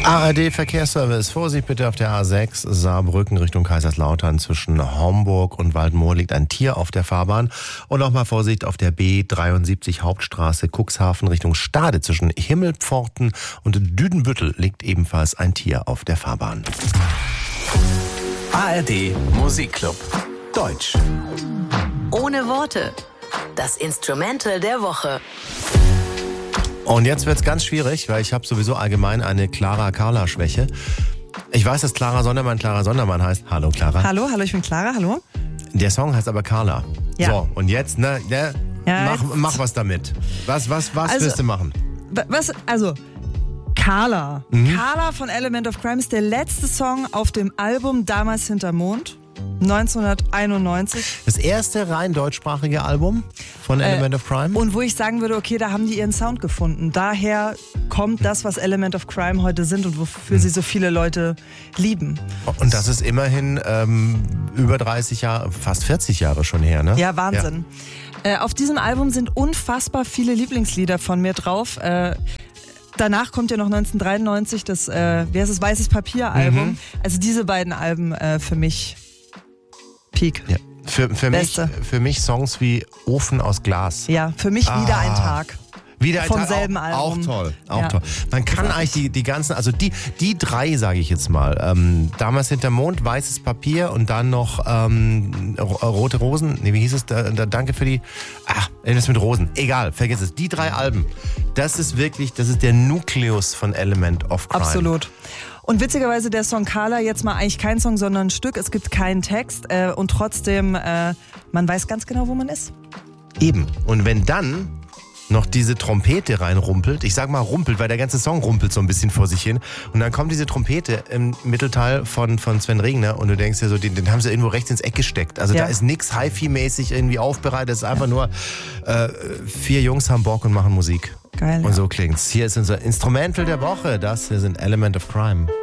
ARD Verkehrsservice. Vorsicht bitte auf der A6 Saarbrücken Richtung Kaiserslautern. Zwischen Homburg und Waldmoor liegt ein Tier auf der Fahrbahn. Und nochmal Vorsicht auf der B73 Hauptstraße Cuxhaven Richtung Stade. Zwischen Himmelpforten und Düdenbüttel liegt ebenfalls ein Tier auf der Fahrbahn. ARD Musikclub Deutsch. Ohne Worte. Das Instrumental der Woche. Und jetzt wird's ganz schwierig, weil ich habe sowieso allgemein eine Clara-Carla-Schwäche. Ich weiß, dass Clara Sondermann heißt. Hallo Clara. Hallo, ich bin Clara, hallo. Der Song heißt aber Carla. Ja. So, und jetzt, mach was damit. Was willst du machen? Carla. Carla von Element of Crime ist der letzte Song auf dem Album Damals hinterm Mond, 1991. Das erste rein deutschsprachige Album von Element of Crime. Und wo ich sagen würde, okay, da haben die ihren Sound gefunden. Daher kommt das, was Element of Crime heute sind und wofür sie so viele Leute lieben. Und das ist immerhin über 30 Jahre, fast 40 Jahre schon her, ne? Ja, Wahnsinn. Ja. Auf diesem Album sind unfassbar viele Lieblingslieder von mir drauf. Danach kommt ja noch 1993 das Weißes Papier-Album. Also diese beiden Alben für mich Peak. Ja. Für mich Songs wie Ofen aus Glas. Ja, für mich wieder ein Tag. Wieder ein vom Tag, selben auch Album. Toll. Ja. Man kann eigentlich die ganzen, also die drei, sage ich jetzt mal, Damals hinterm Mond, Weißes Papier und dann noch Rote Rosen, wie hieß es, danke für die, irgendwas mit Rosen, egal, vergiss es, die drei Alben, das ist der Nukleus von Element of Crime. Absolut. Und witzigerweise der Song Carla, jetzt mal eigentlich kein Song, sondern ein Stück, es gibt keinen Text und trotzdem, man weiß ganz genau, wo man ist. Eben, und wenn dann noch diese Trompete reinrumpelt. Ich sag mal rumpelt, weil der ganze Song rumpelt so ein bisschen vor sich hin. Und dann kommt diese Trompete im Mittelteil von Sven Regner und du denkst dir so, den haben sie irgendwo rechts ins Eck gesteckt. Also da ist nix Hi-Fi-mäßig irgendwie aufbereitet. Es ist einfach nur 4 Jungs haben Bock und machen Musik. Geil. Und so klingt's. Hier ist unser Instrumental der Woche. Das hier sind Element of Crime.